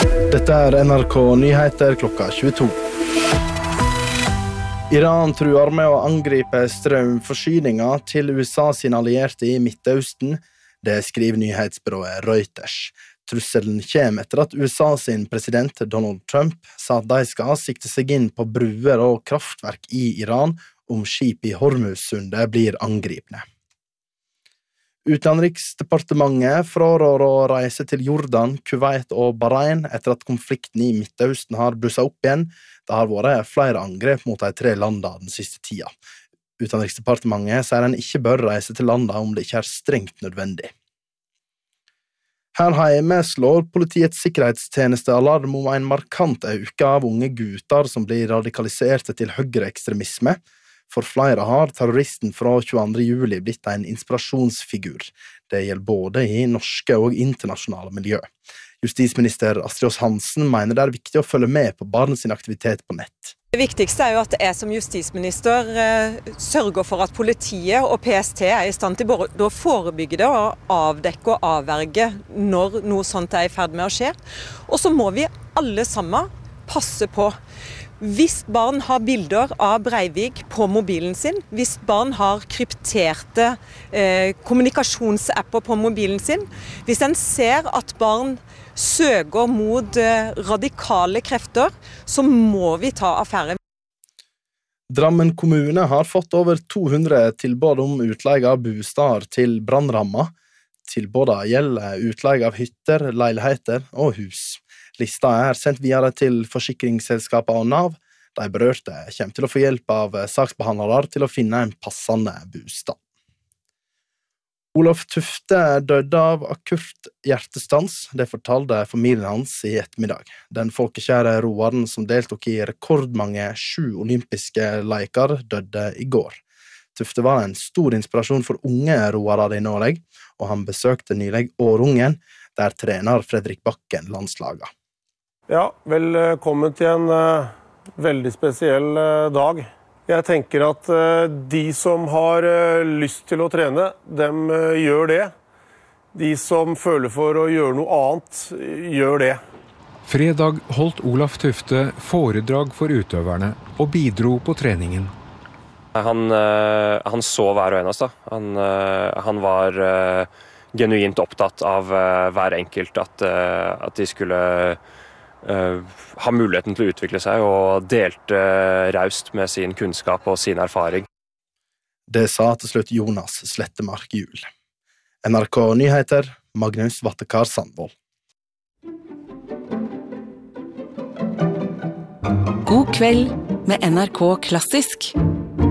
Dette NRK Nyheter klokka 22. Iran truer med å angripe strømforsyninger til USA sine allierte i Midtøsten. Det skriver nyhetsbyrået Reuters. Trusselen kommer etter at USA sin president Donald Trump sa at de skal sikte seg inn på bruer og kraftverk i Iran om skip i Hormuzsundet blir angripne. Utenriksdepartementet fraråder å reise til Jordan, Kuwait og Bahrain etter at konflikten i Midtøsten har blusset opp igjen. Det har vært flere angrep mot de 3 landene den siste tida. Utenriksdepartementet sier en ikke bør reise til landene om det ikke er strengt nødvendig. Her hjemme slår Politiets sikkerhetstjeneste alarm om en markant økning av unge gutter som blir radikaliserte til høyreekstremisme. For flere har terroristen fra 22. juli blitt en inspirasjonsfigur. Det gjelder både i norske og internasjonale miljø. Justisminister Astrid Aas-Hansen mener det er viktig å følge med på barnets aktivitet på nett. Det viktigste er jo at jeg som justisminister sørger for at politiet og PST er i stand til både å forebygge det og avdekke og avverge når noe sånt er i ferd med å skje. Og så må vi alle sammen passe på. Hvis barn har bilder av Breivik på mobilen sin, hvis barn har krypterte kommunikasjonsapper på mobilen sin, hvis en ser at barn søker mot radikale krefter, så må vi ta affære. Drammen kommune har fått over 200 tilbud om utleie av bostader til brannramma. Tilbudene gjelder utleie av hytter, leiligheter og hus. Lista er sendt videre til forsikringsselskapet og Nav. De berørte kommer til å få hjelp av saksbehandlere til å finne en passende bostad. Olaf Tufte døde av akutt hjertestans, det fortalte familien hans i ettermiddag. Den folkekjære roeren som deltok i rekordmange 7 olympiske leker døde i går. Tufte var en stor inspirasjon for unge roere i Norge, og han besøkte nylig Årungen, der trener Fredrik Bakken landslaget. Ja, velkommen til en veldig spesiell dag. Jeg tenker at de som har lyst til å trene, dem gjør det. De som føler for å gjøre noe annet, gjør det. Fredag holdt Olaf Tufte foredrag for utøverne og bidro på treningen. Han så hver og en av oss. Han var genuint opptatt av hver enkelt, at de skulle ha muligheten til å utvikle seg og delte raust med sin kunnskap og sin erfaring. Det sa til slutt Jonas Slettemark Juel. NRK Nyheter, Magnus Vattekar Sandvold. God kveld med NRK Klassisk.